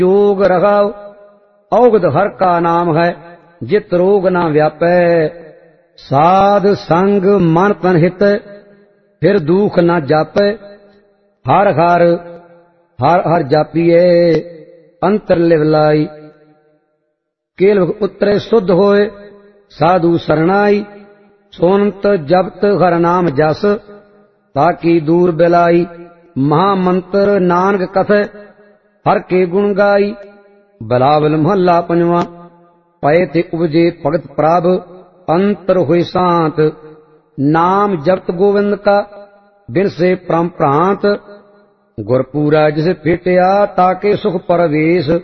योग रघाव औगध हर का नाम है, जित रोग ना व्यापै। साध संग मन तन हित, फिर दुख न जापै। हर हर हर हर जापिए, अंतर लिव लाई। केल उतरे शुद्ध होए, साधु शरणाई। सोनत जपत हर नाम जस, ताकि दूर बिलाई। महामंत्र नानक कथ, हर के गुण गाई। बिलावल महला पंजवा। पए ते उपजे भगत प्रभ, अंतर हुए शांत। नाम जपत गोविंद का, बिन से परम भ्रांत। गुरपूरा जिसे फेटिया, ताके सुख परवेश।